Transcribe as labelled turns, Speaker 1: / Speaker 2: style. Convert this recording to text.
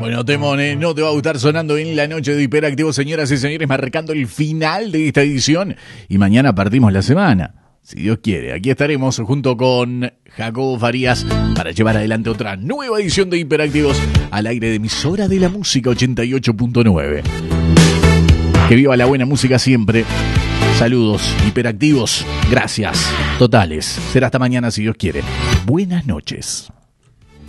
Speaker 1: Bueno, temón, no te va a gustar sonando en la noche de Hiperactivo, señoras y señores, marcando el final de esta edición. Y mañana partimos la semana. Si Dios quiere, aquí estaremos junto con Jacobo Farías para llevar adelante otra nueva edición de Hiperactivos al aire de Emisora de la Música 88.9. Que viva la buena música siempre. Saludos, hiperactivos. Gracias. Totales. Será hasta mañana si Dios quiere. Buenas noches.